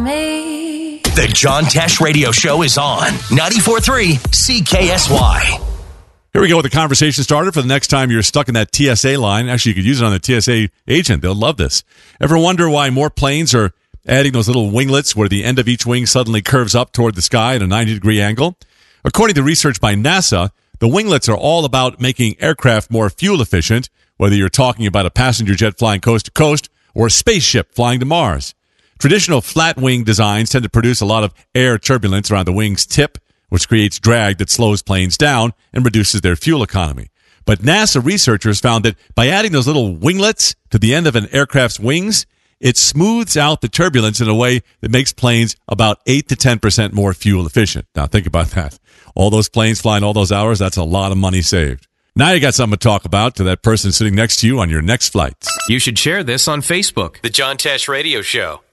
me. The John Tesh Radio Show is on 94.3 CKSY. Here we go with the conversation starter for the next time you're stuck in that TSA line. Actually, you could use it on the TSA agent. They'll love this. Ever wonder why more planes are adding those little winglets where the end of each wing suddenly curves up toward the sky at a 90-degree angle? According to research by NASA, the winglets are all about making aircraft more fuel efficient, whether you're talking about a passenger jet flying coast to coast or a spaceship flying to Mars. Traditional flat wing designs tend to produce a lot of air turbulence around the wing's tip, which creates drag that slows planes down and reduces their fuel economy. But NASA researchers found that by adding those little winglets to the end of an aircraft's wings, it smooths out the turbulence in a way that makes planes about 8 to 10% more fuel efficient. Now think about that. All those planes flying all those hours, that's a lot of money saved. Now you got something to talk about to that person sitting next to you on your next flight. You should share this on Facebook. The John Tesh Radio Show.